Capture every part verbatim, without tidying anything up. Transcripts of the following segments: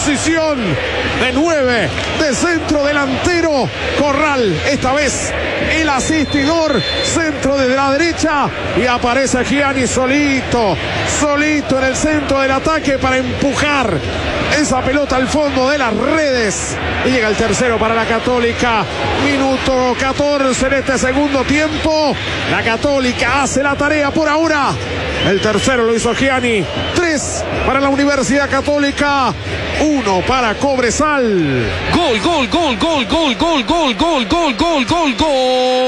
posición de nueve, de centro delantero. Corral, esta vez el asistidor, centro desde la derecha, y aparece Gianni solito, solito en el centro del ataque para empujar esa pelota al fondo de las redes. Y llega el tercero para la Católica. Minuto catorce en este segundo tiempo. La Católica hace la tarea por ahora. El tercero lo hizo Gianni. Tres para la Universidad Católica. Uno para Cobresal. Gol, gol, gol, gol, gol, gol, gol, gol, gol, gol, gol, gol.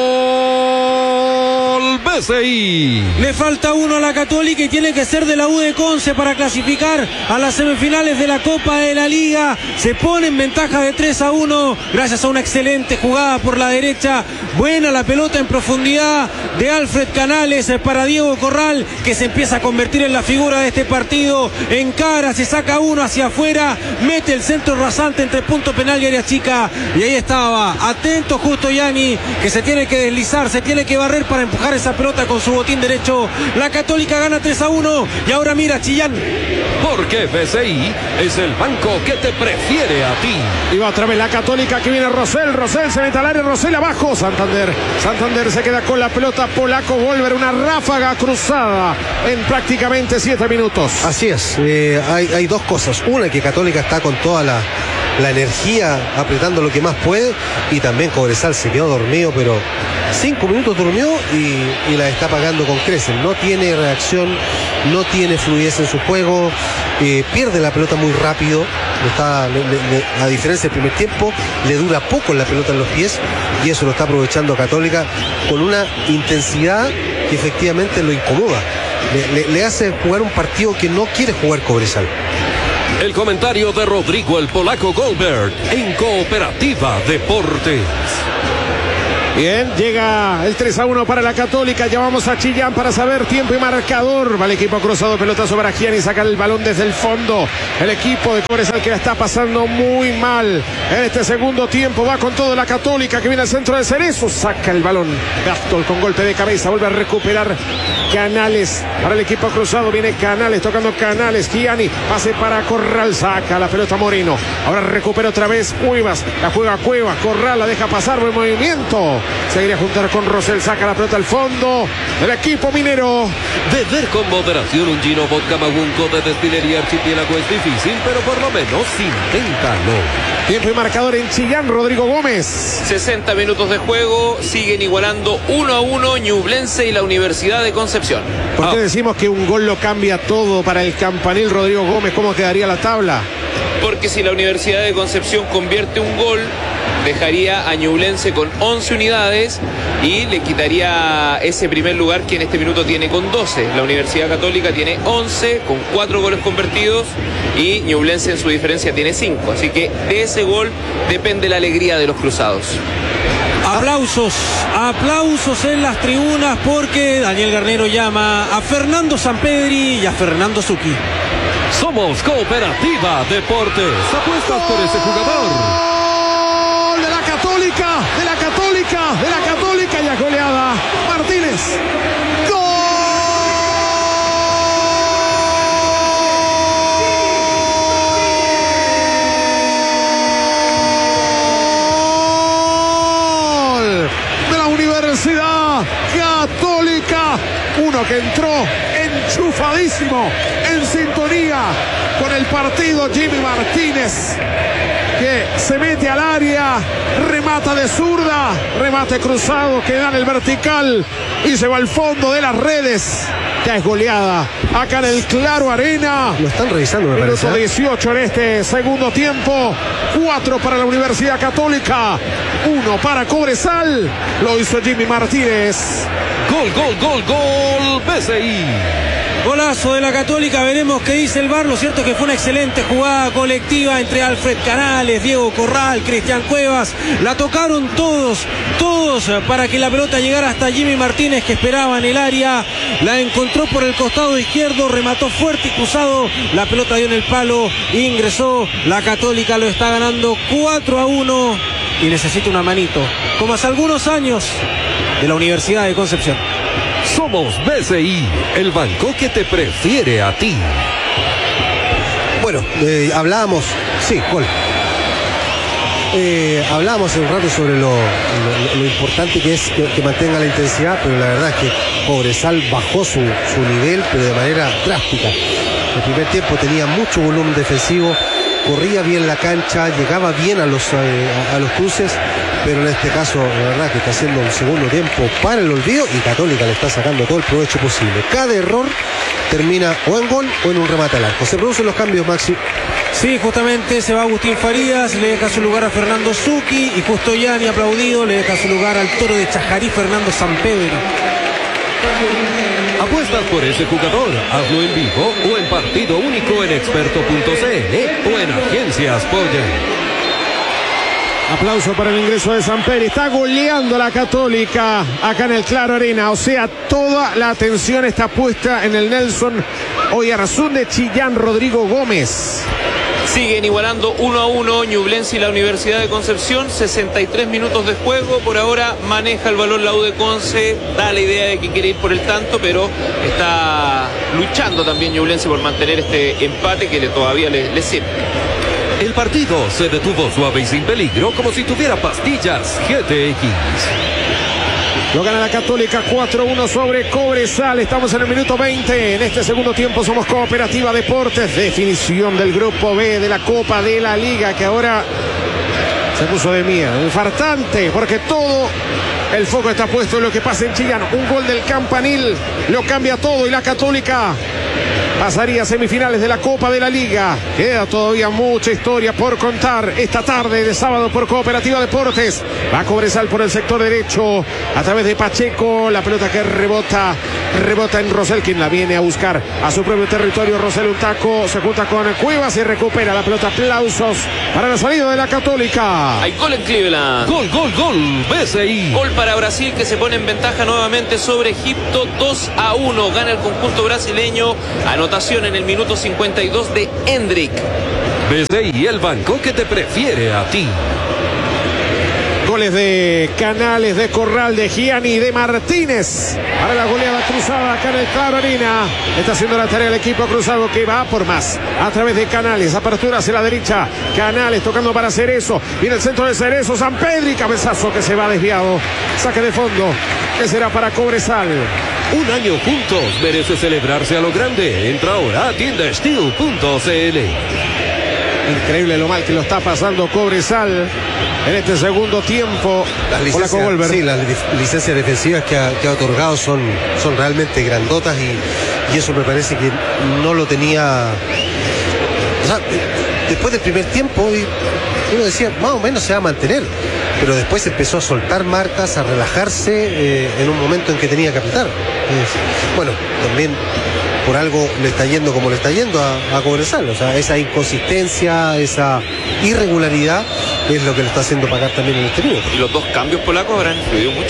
B C I. Le falta uno a la Católica y tiene que ser de la U de Conce para clasificar a las semifinales de la Copa de la Liga. Se pone en ventaja de tres a uno gracias a una excelente jugada por la derecha. Buena la pelota en profundidad de Alfred Canales para Diego Corral, que se empieza a convertir en la figura de este partido. Encara, se saca uno hacia afuera, mete el centro rasante entre punto penal y área chica, y ahí estaba, atento justo Gianni, que se tiene que deslizar, se tiene que barrer para empujar esa pelota con su botín derecho. La Católica gana tres a uno, y ahora mira Chillán. Porque B C I es el banco que te prefiere a ti. Y va otra vez la Católica, que viene Rosell, Rosell se mete al área, Rosell abajo, Santander, Santander se queda con la pelota, Polaco Volver, una ráfaga cruzada en prácticamente siete minutos. Así es, eh, hay, hay dos cosas. Una, que Católica está con toda la, la energía apretando lo que más puede, y también Cobresal se quedó dormido, pero cinco minutos durmió y, y la está pagando con creces. No tiene reacción, no tiene fluidez en su juego, eh, pierde la pelota muy rápido. Está, le, le, a diferencia del primer tiempo, le dura poco la pelota en los pies, y eso lo está aprovechando Católica con una intensidad que efectivamente lo incomoda. Le, le, le hace jugar un partido que no quiere jugar Cobresal. El comentario de Rodrigo el Polaco Goldberg en Cooperativa Deportes. Bien, llega el tres a uno para la Católica. Llamamos a Chillán para saber tiempo y marcador. Va el equipo cruzado, pelota sobre Gianni, saca el balón desde el fondo. El equipo de Cobresal, que la está pasando muy mal en este segundo tiempo. Va con todo la Católica, que viene al centro de Cerezo. Saca el balón Gastol con golpe de cabeza. Vuelve a recuperar Canales para el equipo cruzado. Viene Canales, tocando Canales. Gianni, pase para Corral. Saca la pelota Moreno. Ahora recupera otra vez Cuevas. La juega Cuevas. Corral la deja pasar. Buen movimiento. Se iría a juntar con Rosell, saca la pelota al fondo del equipo minero. Beber con moderación un Gino Vodka Magunco de Destilería Archipiélago es difícil, pero por lo menos inténtalo. Tiempo y marcador en Chillán, Rodrigo Gómez. sesenta minutos de juego, siguen igualando uno a uno Ñublense y la Universidad de Concepción. ¿Por qué decimos que un gol lo cambia todo para el campanil, Rodrigo Gómez? ¿Cómo quedaría la tabla? Porque si la Universidad de Concepción convierte un gol, dejaría a Ñublense con once unidades y le quitaría ese primer lugar que en este minuto tiene con doce. La Universidad Católica tiene once con cuatro goles convertidos y Ñublense en su diferencia tiene cinco. Así que de ese gol depende la alegría de los cruzados. Aplausos, aplausos en las tribunas, porque Daniel Garnero llama a Fernando Sampedri y a Fernando Zucchi. Somos Cooperativa Deportes. Apuestas por ese jugador. De la Católica, de la Católica, de la Católica, y a goleada Martínez. ¡Gol! De la Universidad Católica. Uno que entró enchufadísimo, en sintonía con el partido, Jimmy Martínez, que se mete al área, remata de zurda, remate cruzado que da en el vertical y se va al fondo de las redes. Ya es goleada acá en el Claro Arena. Lo están revisando, me Minuto parece. dieciocho en este segundo tiempo. Cuatro para la Universidad Católica, uno para Cobresal. Lo hizo Jimmy Martínez. Gol, gol, gol, gol, B C I. Golazo de la Católica, veremos qué dice el V A R. Lo cierto es que fue una excelente jugada colectiva entre Alfred Canales, Diego Corral, Cristian Cuevas. La tocaron todos, todos para que la pelota llegara hasta Jimmy Martínez, que esperaba en el área. La encontró por el costado izquierdo, remató fuerte y cruzado. La pelota dio en el palo, ingresó. La Católica lo está ganando cuatro a uno y necesita una manito, como hace algunos años, de la Universidad de Concepción. Somos B C I, el banco que te prefiere a ti. Bueno, Bueno, eh, hablábamos, sí, gol. Eh, hablábamos hace un rato sobre lo, lo, lo importante que es que, que mantenga la intensidad, pero la verdad es que Cobresal bajó su, su nivel, pero de manera drástica. El primer tiempo tenía mucho volumen defensivo, corría bien la cancha, llegaba bien a los, eh, a, a los cruces, pero en este caso la verdad que está haciendo un segundo tiempo para el olvido y Católica le está sacando todo el provecho posible. Cada error termina o en gol o en un remate al arco. Se producen los cambios, Maxi. Sí, justamente se va Agustín Farías, le deja su lugar a Fernando Zucchi y justo Yani aplaudido le deja su lugar al toro de Chajarí, Fernando Sampedro. ¿Apuestas por ese jugador? Hazlo en vivo o en partido único en experto punto c l o en Agencias Polla. Aplauso para el ingreso de Sampedri. Está goleando la Católica acá en el Claro Arena. O sea, toda la atención está puesta en el Nelson Oyarzún de Chillán, Rodrigo Gómez. Siguen igualando uno a uno Ñublense y la Universidad de Concepción. sesenta y tres minutos de juego. Por ahora maneja el balón la U de Conce. Da la idea de que quiere ir por el tanto, pero está luchando también Ñublense por mantener este empate que le, todavía le, le sirve. El partido se detuvo suave y sin peligro, como si tuviera pastillas G T X. Lo gana la Católica cuatro uno sobre Cobresal. Estamos en el minuto veinte. En este segundo tiempo somos Cooperativa Deportes. Definición del grupo B de la Copa de la Liga, que ahora se puso de miedo. Infartante, porque todo el foco está puesto en lo que pasa en Chillán. Un gol del Campanil lo cambia todo y la Católica pasaría a semifinales de la Copa de la Liga. Queda todavía mucha historia por contar esta tarde de sábado por Cooperativa Deportes. Va a Cobresal por el sector derecho a través de Pacheco. La pelota que rebota, rebota en Rosell, quien la viene a buscar a su propio territorio. Rosell, un taco, se junta con Cuevas y recupera la pelota. Aplausos para la salida de la Católica. Hay gol en Cleveland. Gol, gol, gol. B C I. Gol para Brasil, que se pone en ventaja nuevamente sobre Egipto. dos a uno. Gana el conjunto brasileño. Anotación en el minuto cincuenta y dos de Hendrick. B C I, el banco que te prefiere a ti. Goles de Canales, de Corral, de Gianni, de Martínez. Para la goleada cruzada acá en el Claro Arena. Está haciendo la tarea el equipo cruzado, que va por más. A través de Canales, apertura hacia la derecha. Canales tocando para Cerezo. Viene el centro de Cerezo. Sampedri, cabezazo que se va desviado. Saque de fondo, que será para Cobresal. Un año juntos merece celebrarse a lo grande. Entra ahora a tienda steel punto c l. Increíble lo mal que lo está pasando Cobresal en este segundo tiempo. Las licencias, sí, las licencias defensivas que ha, que ha otorgado son, son realmente grandotas y, y eso me parece que no lo tenía. O sea, después del primer tiempo uno decía, más o menos se va a mantener, pero después empezó a soltar marcas, a relajarse eh, en un momento en que tenía que apretar. Es, bueno, también por algo le está yendo como le está yendo a, a Cobresal. O sea, esa inconsistencia, esa irregularidad es lo que le está haciendo pagar también en este minuto. Y los dos cambios polacos habrán influido mucho.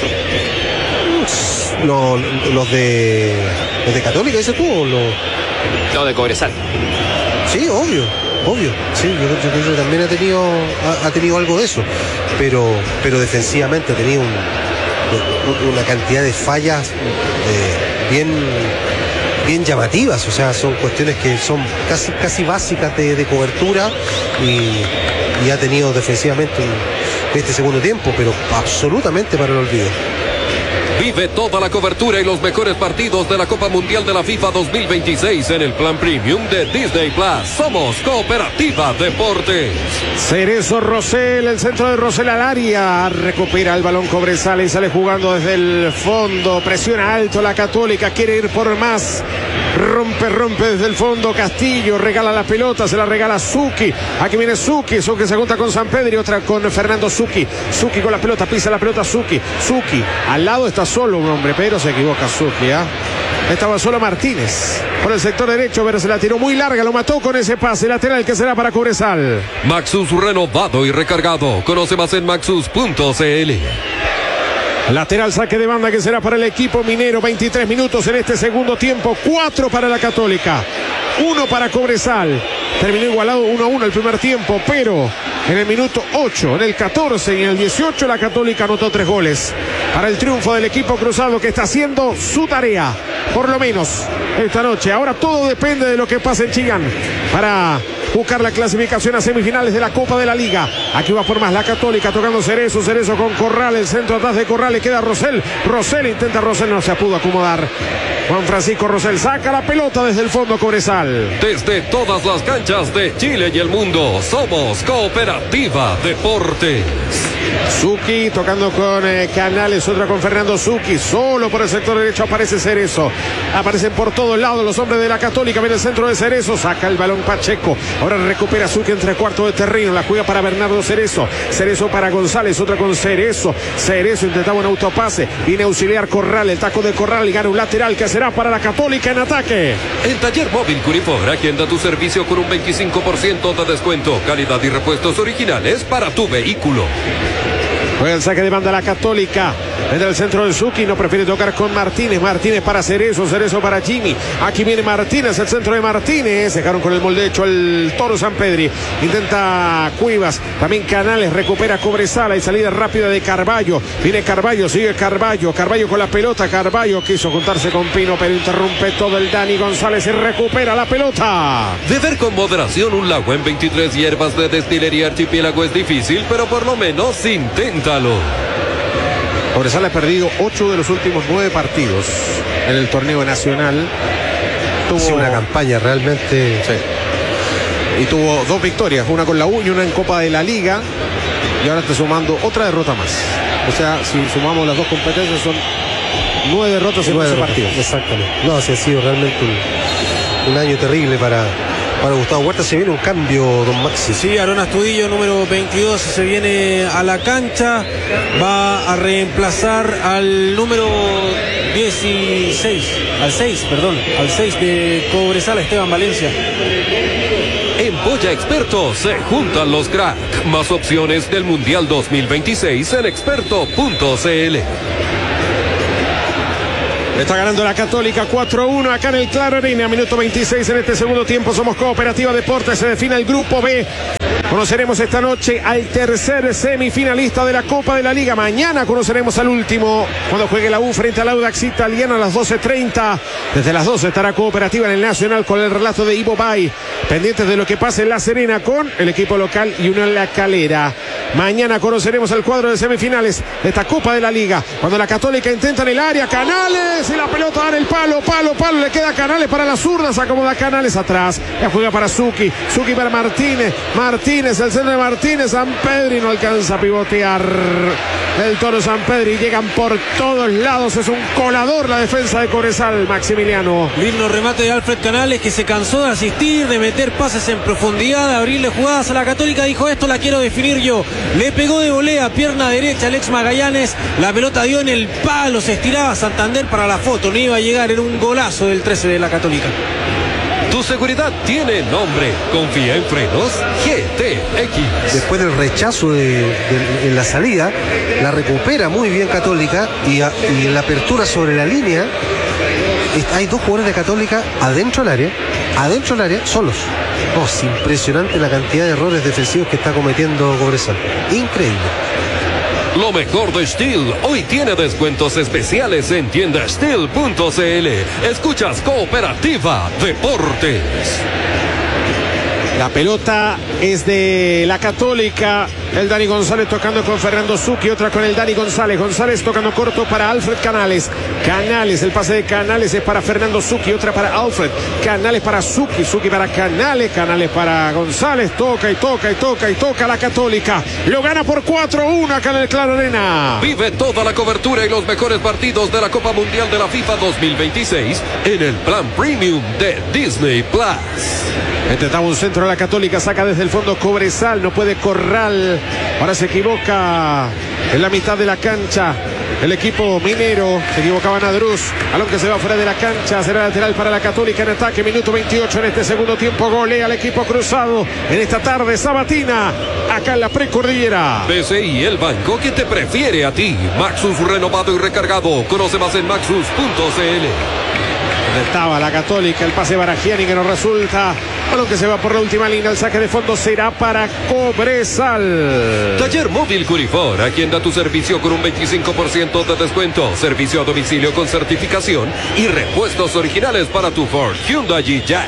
Los, los de los de Católica, ¿dices tú? O los... No, de Cobresal. Sí, obvio, obvio. Sí, yo, yo creo que también ha tenido, ha, ha tenido algo de eso. Pero, pero defensivamente ha tenido un, una cantidad de fallas eh, bien, bien llamativas. O sea, son cuestiones que son casi, casi básicas de, de cobertura y, y ha tenido defensivamente un, este segundo tiempo, pero absolutamente para el olvido. Vive toda la cobertura y los mejores partidos de la Copa Mundial de la FIFA dos mil veintiséis en el plan premium de Disney Plus. Somos Cooperativa Deportes. Cerezo, Rosell, el centro de Rosell al área. Recupera el balón Cobresal y sale jugando desde el fondo. Presiona alto la Católica, quiere ir por más. Rompe, rompe desde el fondo. Castillo regala la pelota, se la regala Zucchi. Aquí viene Zucchi. Zucchi se junta con Sampedri, otra con Fernando Zucchi. Zucchi con la pelota, pisa la pelota Zucchi. Zucchi, al lado está solo un hombre, pero se equivoca Zucchi, ¿eh? Estaba solo Martínez por el sector derecho, pero se la tiró muy larga, lo mató con ese pase lateral que será para Cobresal. Maxus renovado y recargado. Conoce más en maxus punto c l. Lateral saque de banda que será para el equipo minero. veintitrés minutos en este segundo tiempo. cuatro para la Católica, uno para Cobresal. Terminó igualado uno a uno el primer tiempo, pero en el minuto ocho, en el catorce y en el dieciocho la Católica anotó tres goles para el triunfo del equipo cruzado, que está haciendo su tarea, por lo menos esta noche. Ahora todo depende de lo que pase en Chillán para buscar la clasificación a semifinales de la Copa de la Liga. Aquí va por más la Católica, tocando Cerezo, Cerezo con Corral, el centro atrás de Corral, le queda Rosell, Rosell intenta Rosell, no se pudo acomodar. Juan Francisco Rosell saca la pelota desde el fondo Cobresal. Desde todas las canchas de Chile y el mundo, somos Cooperativa Deportes. Zucchi tocando con eh, Canales, otra con Fernando Zucchi, solo por el sector derecho aparece Cerezo, aparecen por todos lados los hombres de la Católica, viene el centro de Cerezo, saca el balón Pacheco, ahora recupera Zucchi entre cuarto de terreno, la juega para Bernardo Cerezo, Cerezo para González, otra con Cerezo, Cerezo intentaba un autopase, viene a auxiliar Corral, el taco de Corral y gana un lateral que será para la Católica en ataque. El Taller Móvil Curifor, a quien da tu servicio con un veinticinco por ciento de descuento, calidad y repuestos originales para tu vehículo. Juega el saque de banda la Católica. Desde el centro del Zucchi, no prefiere tocar con Martínez. Martínez para Cerezo, Cerezo para Jimmy. Aquí viene Martínez, el centro de Martínez. Dejaron con el molde hecho el Toro Sampedri. Intenta Cuivas. También Canales recupera Cobresal. Y salida rápida de Carballo. Viene Carballo, sigue Carballo. Carballo con la pelota. Carballo quiso juntarse con Pino, pero interrumpe todo el Dani González y recupera la pelota. Beber con moderación un lago en veintitrés hierbas de Destilería Archipiélago es difícil, pero por lo menos intenta. Cobresal ha perdido ocho de los últimos nueve partidos en el torneo nacional. Tuvo sí, una campaña realmente. Sí. Y tuvo dos victorias, una con la U y una en Copa de la Liga. Y ahora está sumando otra derrota más. O sea, si sumamos las dos competencias, son nueve derrotas en once partidos. Exactamente. No, sí ha sido realmente un, un año terrible para. Para Gustavo Huerta. Se viene un cambio, don Maxi. Sí, Aarón Astudillo, número veintidós, se viene a la cancha. Va a reemplazar al número dieciséis, al seis, perdón, al seis de Cobresal, Esteban Valencia. En Polla Experto se juntan los crack. Más opciones del Mundial dos mil veintiséis en experto punto c l. Está ganando la Católica cuatro uno acá en el Claro Arena, minuto veintiséis en este segundo tiempo. Somos Cooperativa Deportes, se define el grupo B. Conoceremos esta noche al tercer semifinalista de la Copa de la Liga. Mañana conoceremos al último cuando juegue la U frente al Audax Italiano a las doce treinta. Desde las doce estará Cooperativa en el Nacional con el relato de Ivo Bay. Pendientes de lo que pase en La Serena con el equipo local y uno en La Calera. Mañana conoceremos el cuadro de semifinales de esta Copa de la Liga. Cuando la Católica intenta en el área, Canales y la pelota da en el palo, palo, palo. Le queda Canales para la zurda, se acomoda Canales atrás. La juega para Zucchi, Zucchi para Martínez. Martínez, el centro de Martínez. Sampedri no alcanza a pivotear. El Toro Sampedri, llegan por todos lados. Es un colador la defensa de Cobresal, Maximiliano. Lindo remate de Alfred Canales, que se cansó de asistir, de meter pases en profundidad, de abrirle jugadas a la Católica. Dijo: esto la quiero definir yo. Le pegó de volea, pierna derecha Alex Magallanes. La pelota dio en el palo, se estiraba Santander para la foto. No iba a llegar, era un golazo del trece de la Católica. Tu seguridad tiene nombre. Confía en Frenos G T X. Después del rechazo de, de, en la salida, la recupera muy bien Católica y, a, y en la apertura sobre la línea hay dos jugadores de Católica adentro del área, adentro del área, solos. Oh, es impresionante la cantidad de errores defensivos que está cometiendo Cobresal. Increíble. Lo mejor de Steel hoy tiene descuentos especiales en tienda steel punto c l. Escuchas Cooperativa Deportes. La pelota es de la Católica. El Dani González tocando con Fernando Zucchi, otra con el Dani González. González tocando corto para Alfred Canales. Canales, el pase de Canales es para Fernando Zucchi, otra para Alfred. Canales para Zucchi, Zucchi para Canales, Canales para González. Toca y toca y toca y toca la Católica. Lo gana por cuatro uno acá en el Claro Arena. Vive toda la cobertura y los mejores partidos de la Copa Mundial de la FIFA dos mil veintiséis en el plan premium de Disney Plus. Intentaba un centro a la Católica, saca desde el fondo Cobresal, no puede Corral. Ahora se equivoca en la mitad de la cancha el equipo minero, se equivocaba Nadruz, balón que se va fuera de la cancha, será lateral para la Católica en ataque, minuto veintiocho en este segundo tiempo, golea al equipo cruzado en esta tarde sabatina, acá en la precordillera. B C I, el banco que te prefiere a ti. Maxus renovado y recargado, conoce más en maxus punto c l. Estaba la Católica, el pase Baragiani que no resulta, balón que se va por la última línea, el saque de fondo será para Cobresal. Taller Móvil Curifor, a quien da tu servicio con un veinticinco por ciento de descuento, servicio a domicilio con certificación y repuestos originales para tu Ford, Hyundai y Jack.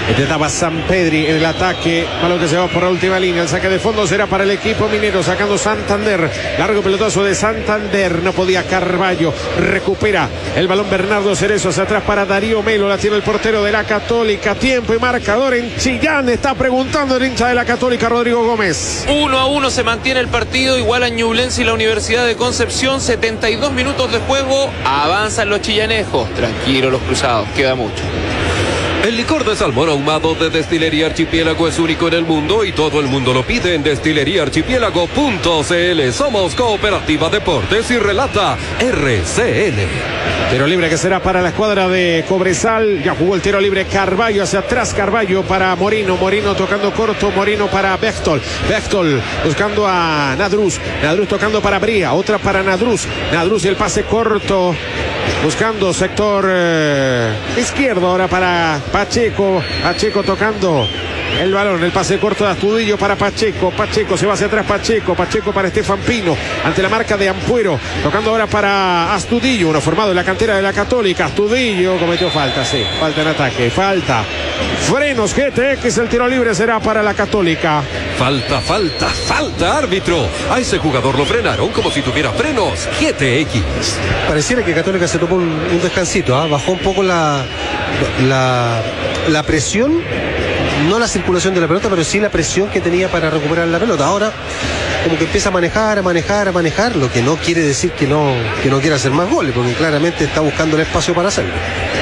Intentaba San Pedri en el ataque. Balón que se va por la última línea. El saque de fondo será para el equipo minero. Sacando Santander. Largo pelotazo de Santander. No podía Carballo. Recupera el balón Bernardo Cerezo. Hacia atrás para Darío Melo. La tiene el portero de la Católica. Tiempo y marcador en Chillán. Está preguntando el hincha de la Católica, Rodrigo Gómez. Uno a uno se mantiene el partido. Igual a Ñublense y la Universidad de Concepción. setenta y dos minutos de juego. Avanzan los chillanejos. Tranquilos los cruzados. Queda mucho. El licor de salmón ahumado de Destilería Archipiélago es único en el mundo y todo el mundo lo pide en destilería archipiélago punto c l. Somos Cooperativa Deportes y relata R C N. Tiro libre que será para la escuadra de Cobresal. Ya jugó el tiro libre Carballo. Hacia atrás Carballo para Morino. Morino tocando corto. Morino para Bechtol. Bechtol buscando a Nadruz. Nadruz tocando para Bría. Otra para Nadruz. Nadruz y el pase corto. Buscando sector eh, izquierdo ahora para Pacheco. Pacheco tocando el balón. El pase corto de Astudillo para Pacheco. Pacheco se va hacia atrás. Pacheco. Pacheco para Estefan Pino. Ante la marca de Ampuero. Tocando ahora para Astudillo. Uno formado en la cantera de la Católica. Astudillo cometió falta. Sí, falta en ataque. Falta. Frenos G T X. El tiro libre será para la Católica. Falta, falta, falta, árbitro. A ese jugador lo frenaron como si tuviera frenos. G T X. Pareciera que Católica se tomó un, un descansito, ¿eh? Bajó un poco la, la, la presión, no la circulación de la pelota, pero sí la presión que tenía para recuperar la pelota. Ahora como que empieza a manejar, a manejar, a manejar, lo que no quiere decir que no, que no quiera hacer más goles, porque claramente está buscando el espacio para hacerlo.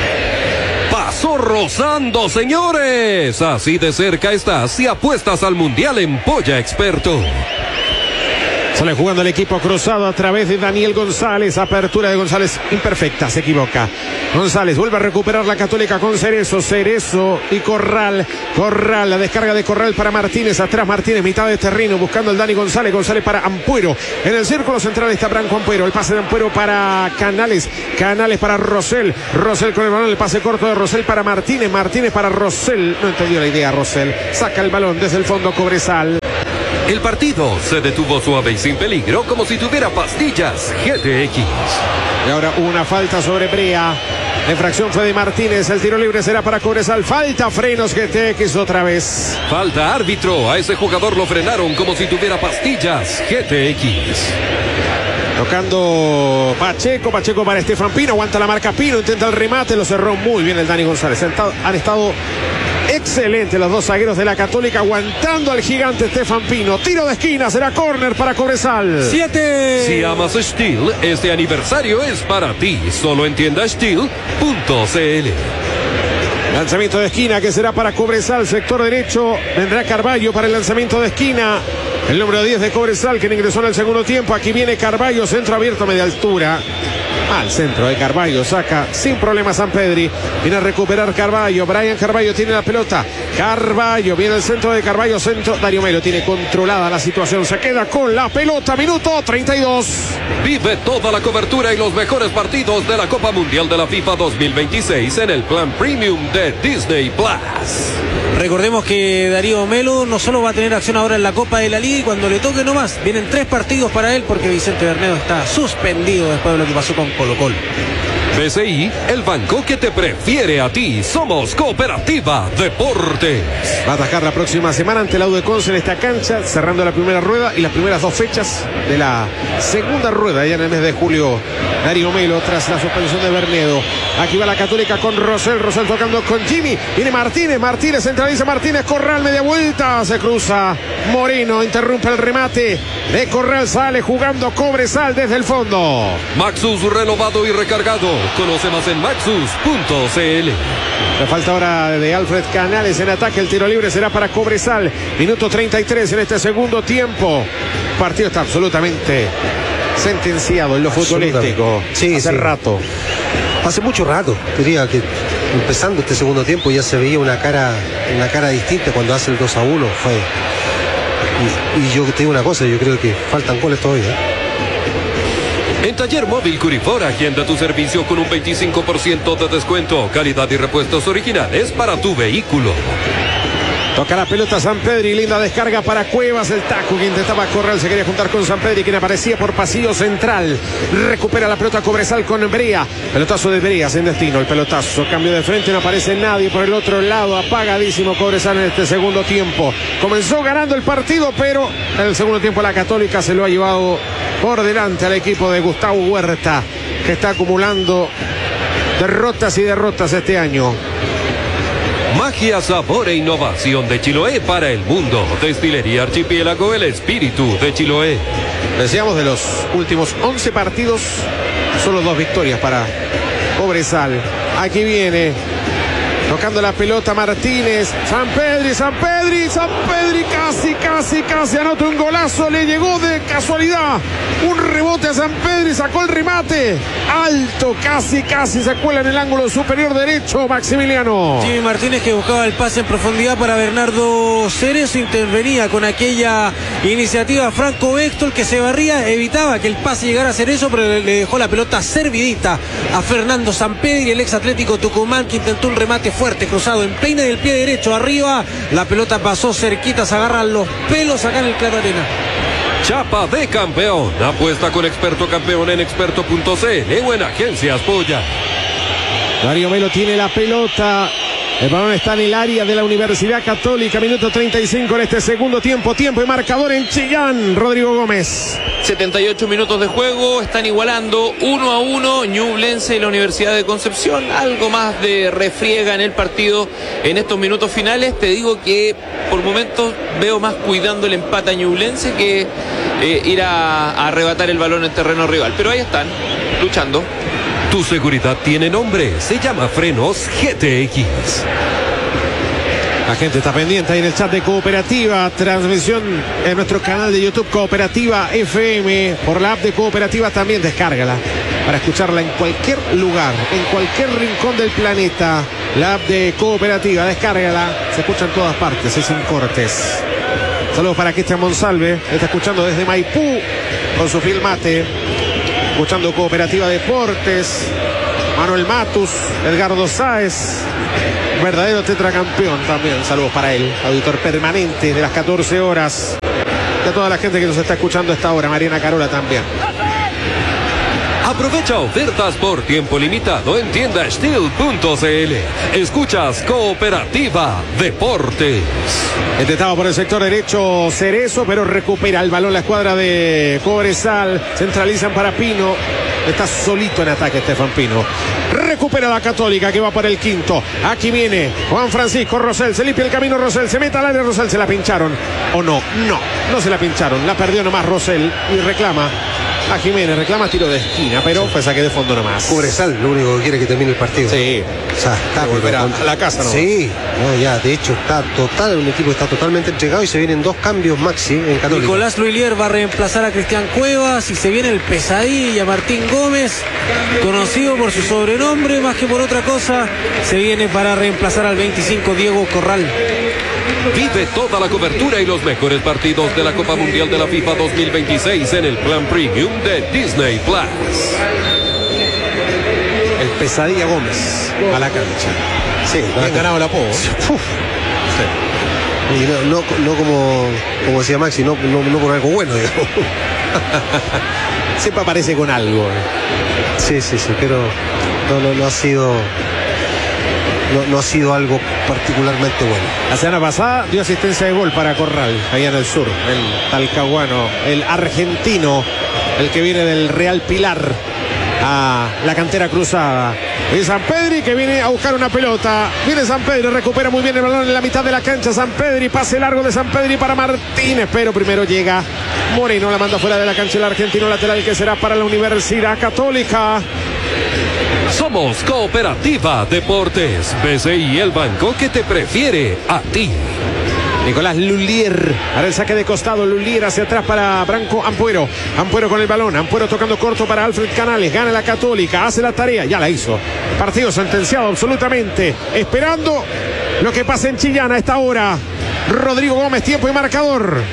Pasó rozando, señores. Así de cerca estás si apuestas al Mundial en Polla Experto. Sale jugando el equipo cruzado a través de Daniel González. Apertura de González imperfecta, se equivoca. González vuelve a recuperar la Católica con Cerezo. Cerezo y Corral. Corral, la descarga de Corral para Martínez. Atrás Martínez, mitad de terreno, buscando el Dani González. González para Ampuero. En el círculo central está Branco Ampuero. El pase de Ampuero para Canales. Canales para Rosell. Rosell con el balón. El pase corto de Rosell para Martínez. Martínez para Rosell. No entendió la idea Rosell. Saca el balón desde el fondo Cobresal. El partido se detuvo suave y sin peligro, como si tuviera pastillas. G T X. Y ahora una falta sobre Brea. La infracción fue de Martínez. El tiro libre será para Cobresal. Falta, Frenos G T X otra vez. Falta, árbitro. A ese jugador lo frenaron como si tuviera pastillas. G T X. Tocando Pacheco, Pacheco para Estefan Pino, aguanta la marca Pino, intenta el remate, lo cerró muy bien el Dani González. Han estado excelentes los dos zagueros de la Católica, aguantando al gigante Estefan Pino. Tiro de esquina, será córner para Cobresal. Siete. Si amas Steel, este aniversario es para ti. Solo en tienda steel punto c l. Lanzamiento de esquina que será para Cobresal, sector derecho. Vendrá Carballo para el lanzamiento de esquina. El número diez de Cobresal que ingresó en el segundo tiempo. Aquí viene Carballo, centro abierto a media altura. Al centro de Carballo, saca sin problema San Pedri. Viene a recuperar Carballo. Brian Carballo tiene la pelota. Carballo, viene el centro de Carballo. Centro. Darío Melo tiene controlada la situación. Se queda con la pelota. Minuto treinta y dos. Vive toda la cobertura y los mejores partidos de la Copa Mundial de la FIFA dos mil veintiséis en el plan premium de Disney Plus. Recordemos que Darío Melo no solo va a tener acción ahora en la Copa de la Liga y cuando le toque nomás, vienen tres partidos para él porque Vicente Bernedo está suspendido después de lo que pasó con Colo Colo. B C I, el banco que te prefiere a ti. Somos Cooperativa Deportes. Va a atacar la próxima semana ante la U de Conce en esta cancha, cerrando la primera rueda y las primeras dos fechas de la segunda rueda ya en el mes de julio. Darío Melo tras la suspensión de Bernedo. Aquí va la Católica con Rosell. Rosell tocando con Jimmy. Viene Martínez. Martínez centraliza. Martínez. Corral media vuelta. Se cruza. Moreno interrumpe el remate de Corral. Sale jugando Cobresal desde el fondo. Maxus renovado y recargado. Conoce más en maxus punto c l. La falta ahora de Alfred Canales en ataque. El tiro libre será para Cobresal. Minuto treinta y tres en este segundo tiempo. El partido está absolutamente sentenciado en lo futbolístico. Sí, hace sí. rato. Hace mucho rato, diría que empezando este segundo tiempo ya se veía una cara, una cara distinta cuando hace el dos a uno. Fue. Y, y yo te digo una cosa, yo creo que faltan goles todavía. En Taller Móvil Curifora, agenda tu servicio con un veinticinco por ciento de descuento. Calidad y repuestos originales para tu vehículo. Toca la pelota San Pedri, linda descarga para Cuevas, el taco que intentaba correr, se quería juntar con San Pedri, quien aparecía por pasillo central. Recupera la pelota Cobresal con Brea. Pelotazo de Brea sin destino, el pelotazo, cambio de frente, no aparece nadie por el otro lado, apagadísimo Cobresal en este segundo tiempo. Comenzó ganando el partido, pero en el segundo tiempo la Católica se lo ha llevado por delante al equipo de Gustavo Huerta, que está acumulando derrotas y derrotas este año. Magia, sabor e innovación de Chiloé para el mundo. Destilería Archipiélago, el espíritu de Chiloé. Decíamos, de los últimos once partidos, solo dos victorias para Cobresal. Aquí viene, tocando la pelota Martínez. San Pedri, San Pedri, San Pedri casi, casi, casi anota un golazo. Le llegó de casualidad un rebote a San Pedri, sacó el remate alto, casi, casi se cuela en el ángulo superior derecho Maximiliano. Jimmy Martínez, que buscaba el pase en profundidad para Bernardo Cerezo, intervenía con aquella iniciativa Franco Béxtol, que se barría, evitaba que el pase llegara a Cerezo, pero le dejó la pelota servidita a Fernando Sampedri, el ex Atlético Tucumán, que intentó un remate fuerte, cruzado en peine del pie derecho arriba. La pelota pasó cerquita, se agarran los pelos acá en el Club Arena. Chapa de campeón. Apuesta con Experto Campeón en experto punto c l o en Agencias Polla. Darío Melo tiene la pelota. El balón está en el área de la Universidad Católica. Minuto treinta y cinco en este segundo tiempo. Tiempo y marcador en Chillán. Rodrigo Gómez. setenta y ocho minutos de juego. Están igualando uno a uno Ñublense y la Universidad de Concepción. Algo más de refriega en el partido en estos minutos finales. Te digo que por momentos veo más cuidando el empate a Ñublense que eh, ir a, a arrebatar el balón en terreno rival. Pero ahí están, luchando. Tu seguridad tiene nombre, se llama Frenos G T X. La gente está pendiente ahí en el chat de Cooperativa. Transmisión en nuestro canal de YouTube Cooperativa F M. Por la app de Cooperativa también, descárgala para escucharla en cualquier lugar, en cualquier rincón del planeta. La app de Cooperativa, descárgala. Se escucha en todas partes, es sin cortes. Saludos para Cristian Monsalve, está escuchando desde Maipú con su filmate. Escuchando Cooperativa Deportes. Manuel Matus, Edgardo Sáez, verdadero tetracampeón también. Saludos para él, auditor permanente de las catorce horas. De toda la gente que nos está escuchando a esta hora. Mariana Carola también. Aprovecha ofertas por tiempo limitado en tienda steel punto c l. Escuchas Cooperativa Deportes. Intentaba por el sector derecho Cerezo, pero recupera el balón la escuadra de Cobresal. Centralizan para Pino. Está solito en ataque Estefan Pino. Recupera la Católica, que va por el quinto. Aquí viene Juan Francisco Rosell. Se limpia el camino Rosell. Se mete al área Rosell. ¿Se la pincharon o no? No, no se la pincharon. La perdió nomás Rosell y reclama a Jiménez. Reclama tiro de esquina, pero fue saque de fondo nomás. Cobresal lo único que quiere es que termine el partido. Sí. O sea, está volver a, a la casa, ¿no? Sí, no, ya, de hecho está total, un equipo está totalmente entregado y se vienen dos cambios maxi en Católica. Nicolás Luilier va a reemplazar a Cristian Cuevas y se viene el pesadilla Martín Gómez, conocido por su sobrenombre más que por otra cosa. Se viene para reemplazar al veinticinco Diego Corral. Vive toda la cobertura y los mejores partidos de la Copa Mundial de la FIFA dos mil veintiséis en el plan premium de Disney Plus. El pesadilla Gómez a la cancha. Sí, bien ganado el apodo. Sí. Y no, no, no como, como decía Maxi, no, no, no con algo bueno, digamos. Siempre aparece con algo. Sí, sí, sí, pero no, no, no ha sido... No, no ha sido algo particularmente bueno. La semana pasada dio asistencia de gol para Corral, allá en el sur, el talcahuano, el argentino, el que viene del Real Pilar a la cantera cruzada. Y San Pedri, que viene a buscar una pelota. Viene San Pedri, recupera muy bien el balón en la mitad de la cancha. San Pedri, pase largo de San Pedri para Martínez, pero primero llega Moreno, la manda fuera de la cancha el argentino lateral, que será para la Universidad Católica. Somos Cooperativa Deportes, B C I, el banco que te prefiere a ti. Nicolás Lulier, para el saque de costado, Lulier hacia atrás para Branco Ampuero. Ampuero con el balón, Ampuero tocando corto para Alfred Canales, gana la Católica, hace la tarea, ya la hizo. Partido sentenciado absolutamente, esperando lo que pasa en Chillán a esta hora. Rodrigo Gómez, tiempo y marcador.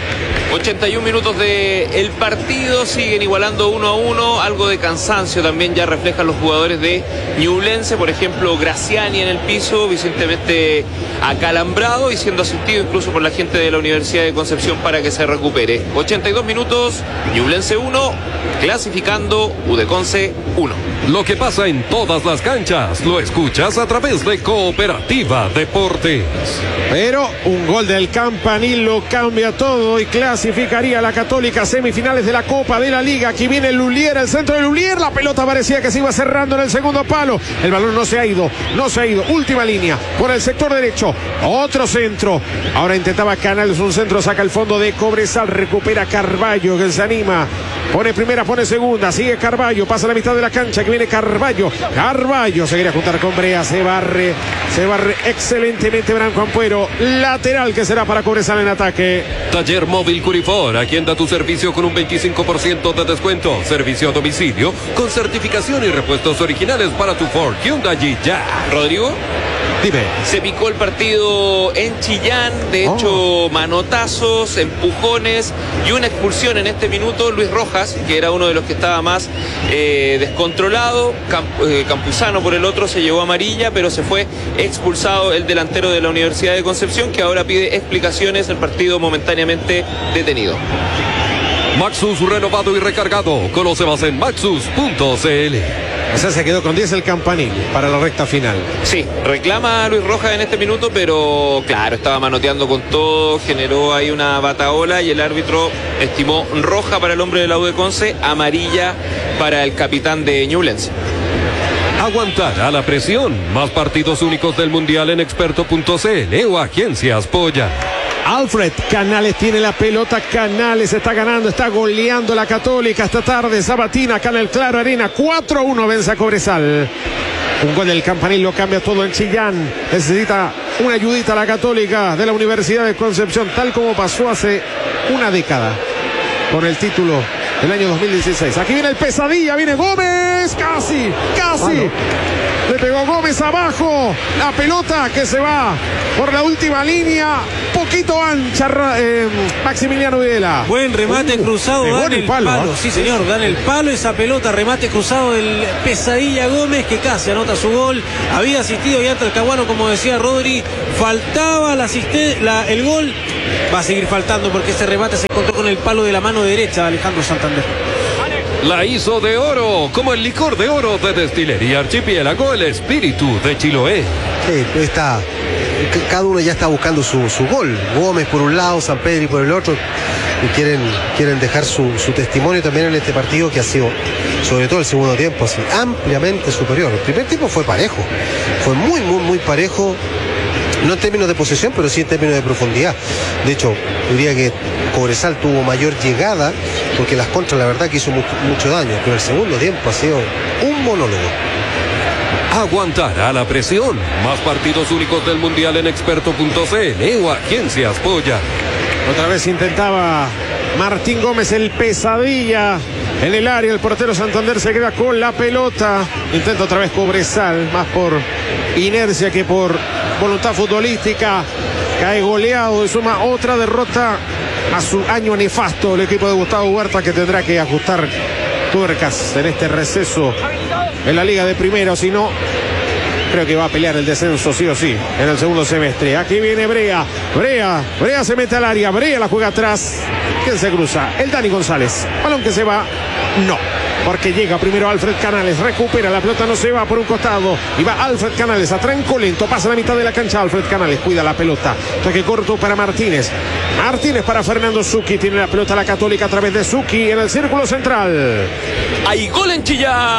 ochenta y un minutos del partido, siguen igualando uno a uno, algo de cansancio también ya reflejan los jugadores de Ñublense, por ejemplo Graciani en el piso, recientemente acalambrado y siendo asistido incluso por la gente de la Universidad de Concepción para que se recupere. ochenta y dos minutos, Ñublense uno, clasificando U D Conce uno. Lo que pasa en todas las canchas lo escuchas a través de Cooperativa Deportes. Pero un gol del Campanil lo cambia todo y clasificaría a la Católica a semifinales de la Copa de la Liga. Aquí viene Lulier, el centro de Lulier, la pelota parecía que se iba cerrando en el segundo palo. El balón no se ha ido, no se ha ido. Última línea por el sector derecho, otro centro. Ahora intentaba Canales, un centro, saca el fondo de Cobresal, recupera Carballo que se anima. Pone primera, pone segunda, sigue Carballo, pasa la mitad de la cancha, que viene Carballo. Carballo se quería juntar con Brea, se barre, se barre excelentemente Branco Ampuero. Lateral que será para Cobresal en ataque. Taller Móvil Curifor, aquí anda tu servicio con un veinticinco por ciento de descuento. Servicio a domicilio con certificación y repuestos originales para tu Ford Hyundai y ya. Rodrigo. Dime. Se picó el partido en Chillán, de hecho oh. manotazos, empujones y una expulsión en este minuto. Luis Rojas, que era uno de los que estaba más eh, descontrolado, Camp, eh, Campuzano por el otro se llevó amarilla, pero se fue expulsado el delantero de la Universidad de Concepción, que ahora pide explicaciones, el partido momentáneamente detenido. Maxus renovado y recargado, conoce más en maxus punto c l. O sea, se quedó con diez el Campanil para la recta final. Sí, reclama a Luis Rojas en este minuto, pero claro, estaba manoteando con todo, generó ahí una bataola y el árbitro estimó roja para el hombre de la U D Conce, amarilla para el capitán de Ñublense. Aguantar a la presión, más partidos únicos del Mundial en experto punto c l o Agencias Polla. Alfred Canales tiene la pelota, Canales está ganando, está goleando la Católica esta tarde, Sabatina acá en el Claro Arena, cuatro a uno vence a Cobresal. Un gol del Campanil lo cambia todo en Chillán, necesita una ayudita a la Católica de la Universidad de Concepción, tal como pasó hace una década con el título del año dos mil dieciséis. Aquí viene el Pesadilla, viene Gómez, casi, casi. Bueno. Le pegó Gómez abajo, la pelota que se va por la última línea, poquito ancha, eh, Maximiliano Videla. Buen remate uh, cruzado, dan el, el palo, palo. ¿eh? Sí señor, dan el palo, esa pelota, remate cruzado del Pesadilla Gómez, que casi anota su gol. Había asistido ya Talcahuano, como decía Rodri, faltaba la la, el gol, va a seguir faltando porque ese remate se encontró con el palo de la mano derecha de Alejandro Santander. La hizo de oro, como el licor de oro de Destilería Archipiélago, el espíritu de Chiloé. Sí, está, cada uno ya está buscando su, su gol. Gómez por un lado, Sampedri por el otro. Y quieren, quieren dejar su, su testimonio también en este partido, que ha sido, sobre todo el segundo tiempo, así, ampliamente superior. El primer tiempo fue parejo, fue muy, muy, muy parejo. No en términos de posesión, pero sí en términos de profundidad. De hecho, diría que Cobresal tuvo mayor llegada, porque las contras, la verdad, que hizo mucho, mucho daño. Pero el segundo tiempo ha sido un monólogo. Aguantar a la presión. Más partidos únicos del Mundial en experto punto c l o Agencias Polla. Otra vez intentaba Martín Gómez, el Pesadilla en el área. El portero Santander se queda con la pelota. Intenta otra vez Cobresal, más por inercia que por voluntad futbolística. Cae goleado y suma otra derrota a su año nefasto el equipo de Gustavo Huerta, que tendrá que ajustar tuercas en este receso en la Liga de Primera, o si no, creo que va a pelear el descenso sí o sí en el segundo semestre. Aquí viene Brea, Brea, Brea se mete al área, Brea la juega atrás. ¿Quién se cruza? El Dani González. Balón que se va, no, porque llega primero Alfred Canales, recupera la pelota, no se va por un costado y va Alfred Canales a tranco lento, pasa la mitad de la cancha. Alfred Canales cuida la pelota, toque corto para Martínez, Martínez para Fernando Zucchi, tiene la pelota la Católica a través de Zucchi en el círculo central. Hay gol en Chillán.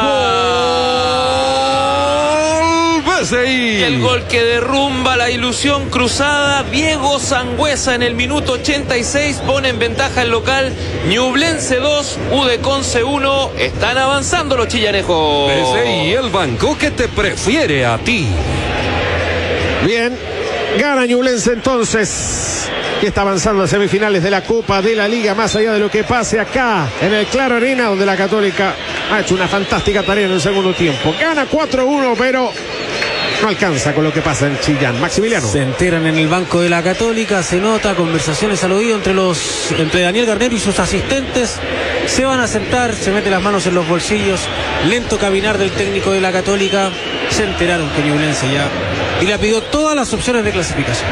Y el gol que derrumba la ilusión cruzada. Diego Sangüesa en el minuto ochenta y seis pone en ventaja el local. Ñublense dos, U D Conce uno. Están avanzando los chillanejos. B C I, el banco que te prefiere a ti. Bien, gana Ñublense entonces, que está avanzando a semifinales de la Copa de la Liga, más allá de lo que pase acá en el Claro Arena, donde la Católica ha hecho una fantástica tarea en el segundo tiempo. Gana cuatro a uno, pero no alcanza con lo que pasa en Chillán. Maximiliano. Se enteran en el banco de la Católica, se nota conversaciones al oído entre los entre Daniel Garnero y sus asistentes. Se van a sentar, se mete las manos en los bolsillos, lento caminar del técnico de la Católica. Se enteraron que Ñublense ya y le pidió todas las opciones de clasificación.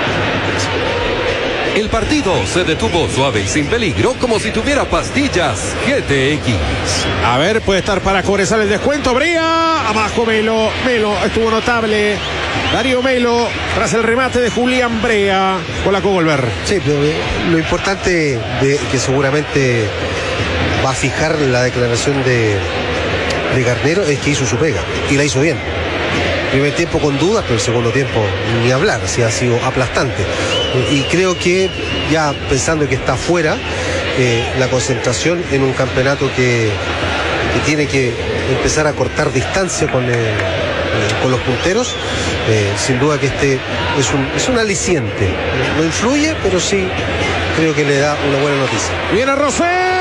El partido se detuvo suave y sin peligro, como si tuviera pastillas G T X. A ver, puede estar para Cobresal el descuento. Brea, abajo Melo. Melo estuvo notable. Darío Melo, tras el remate de Julián Brea. Con la Cogolver. Sí, pero lo importante de, que seguramente va a fijar la declaración de, de Garnero es que hizo su pega y la hizo bien. Primer tiempo con dudas, pero el segundo tiempo ni hablar, así ha sido aplastante. Y creo que ya pensando que está fuera, eh, la concentración en un campeonato que, que tiene que empezar a cortar distancia con, eh, eh, con los punteros, eh, sin duda que este es un, es un aliciente. No influye, pero sí creo que le da una buena noticia. Viene Rosell.